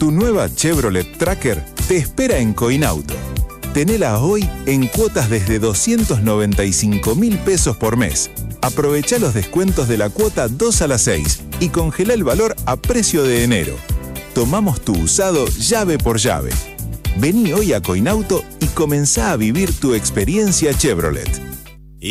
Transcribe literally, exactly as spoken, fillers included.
Tu nueva Chevrolet Tracker te espera en Coinauto. Tenela hoy en cuotas desde doscientos noventa y cinco mil pesos por mes. Aprovecha los descuentos de la cuota dos a las seis y congela el valor a precio de enero. Tomamos tu usado llave por llave. Vení hoy a Coinauto y comenzá a vivir tu experiencia Chevrolet.